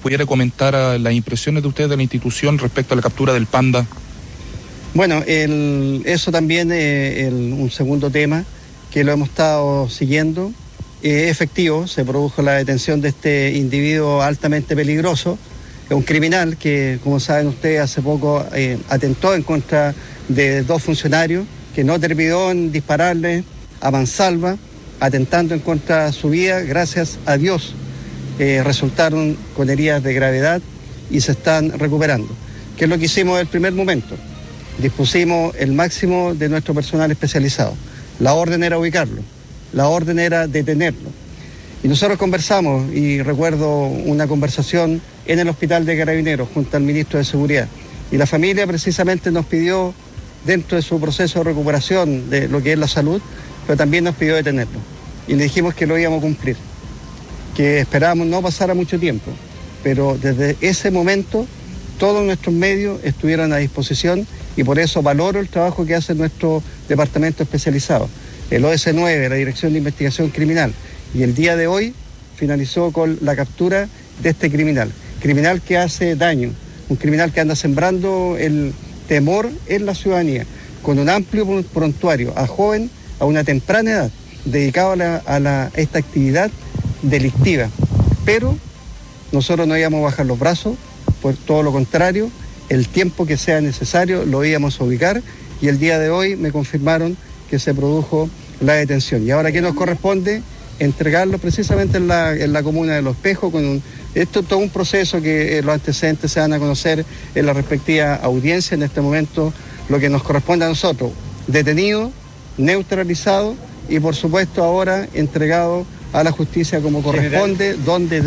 pudiera comentar las impresiones de ustedes de la institución respecto a la captura del panda. Bueno, eso también es un segundo tema que lo hemos estado siguiendo. Efectivo, se produjo la detención de este individuo altamente peligroso, un criminal que, como saben ustedes, hace poco atentó en contra de 2 funcionarios, que no terminó en dispararle a mansalva, atentando en contra de su vida. Gracias a Dios resultaron con heridas de gravedad y se están recuperando. ¿Qué es lo que hicimos en el primer momento? Dispusimos el máximo de nuestro personal especializado. La orden era ubicarlo, la orden era detenerlo. Y nosotros conversamos, y recuerdo una conversación en el hospital de Carabineros junto al ministro de Seguridad. Y la familia precisamente nos pidió, dentro de su proceso de recuperación de lo que es la salud, pero también nos pidió detenerlo. Y le dijimos que lo íbamos a cumplir, que esperábamos no pasara mucho tiempo. Pero desde ese momento todos nuestros medios estuvieron a disposición y por eso valoro el trabajo que hace nuestro departamento especializado. El OS9, la Dirección de Investigación Criminal, y el día de hoy finalizó con la captura de este criminal que hace daño, un criminal que anda sembrando el temor en la ciudadanía, con un amplio prontuario a joven, a una temprana edad, dedicado a esta actividad delictiva. Pero nosotros no íbamos a bajar los brazos, por todo lo contrario, el tiempo que sea necesario lo íbamos a ubicar, y el día de hoy me confirmaron que se produjo la detención. Y ahora, ¿qué nos corresponde? Entregarlo precisamente en la comuna de Los Espejos. Esto es todo un proceso que los antecedentes se van a conocer en la respectiva audiencia. En este momento, lo que nos corresponde a nosotros, detenido, neutralizado y por supuesto ahora entregado a la justicia como corresponde, donde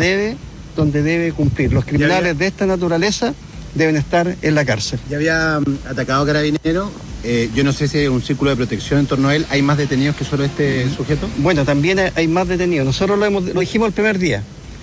debe cumplir. Los criminales de esta naturaleza deben estar en la cárcel. Ya había atacado a Carabineros. Yo no sé si hay un círculo de protección en torno a él. ¿Hay más detenidos que solo este sujeto? Bueno, también hay más detenidos. Nosotros lo dijimos el primer día.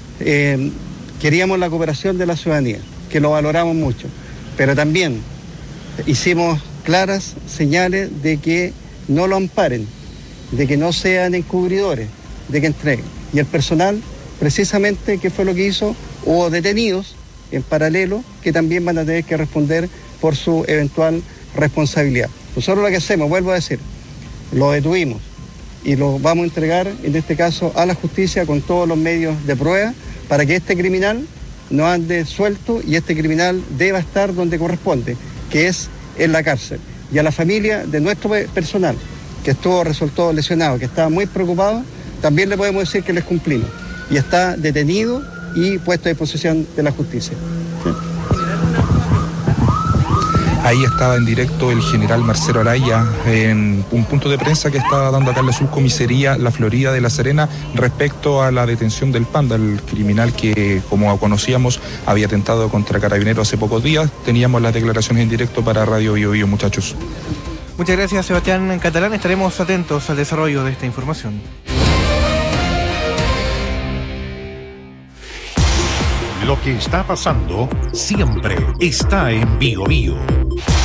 Queríamos la cooperación de la ciudadanía, que lo valoramos mucho. Pero también hicimos claras señales de que no lo amparen, de que no sean encubridores, de que entreguen. Y el personal, precisamente, ¿qué fue lo que hizo? Hubo detenidos en paralelo que también van a tener que responder por su eventual responsabilidad. Nosotros lo que hacemos, vuelvo a decir, lo detuvimos y lo vamos a entregar, en este caso, a la justicia con todos los medios de prueba para que este criminal no ande suelto y este criminal deba estar donde corresponde, que es en la cárcel. Y a la familia de nuestro personal, que resultó lesionado, que estaba muy preocupado, también le podemos decir que les cumplimos. Y está detenido y puesto a disposición de la justicia. ¿Sí? Ahí estaba en directo el general Marcelo Araya en un punto de prensa que estaba dando acá en la subcomisaría La Florida de La Serena respecto a la detención del panda, el criminal que, como conocíamos, había atentado contra Carabineros hace pocos días. Teníamos las declaraciones en directo para Radio Bio Bio, muchachos. Muchas gracias, Sebastián Catalán. Estaremos atentos al desarrollo de esta información. Lo que está pasando siempre está en Bio Bio.